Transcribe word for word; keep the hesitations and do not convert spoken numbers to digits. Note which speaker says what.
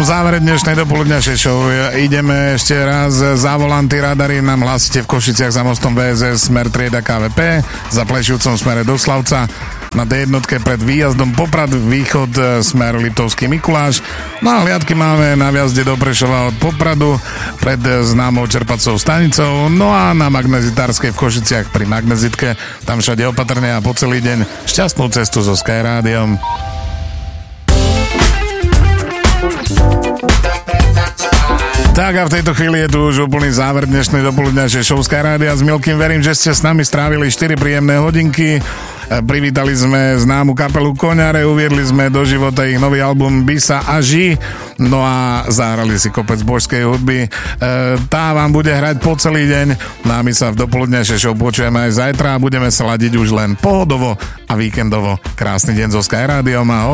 Speaker 1: v závere dnešnej dopoludňašej show ideme ešte raz za volanty radary. Nám hlásite v Košiciach za mostom vé es es smer trieda ká vé pé, za Plešivcom smere do Slavca, na dé jednotke pred výjazdom Poprad východ smer Liptovský Mikuláš. Na hliadky máme na viazde do Prešova od Popradu pred známou čerpacou stanicou, no a na Magnezitárskej v Košiciach pri Magnezitke, tam všade opatrne a po celý deň šťastnú cestu so Sky Rádiom. Tak a v tejto chvíli je tu už úplný záver dnešnej dopoludňajšej show Sky Rádia s Milkým. Verím, že ste s nami strávili štyri príjemné hodinky. Privítali sme známu kapelu Koňare, uviedli sme do života ich nový album Bisa a Ži, no a zahrali si kopec božskej hudby. E, tá vám bude hrať po celý deň, no a my sa v dopoludňajšej show počujeme aj zajtra a budeme sa ladiť už len pohodovo a víkendovo. Krásny deň so Sky Rádiom a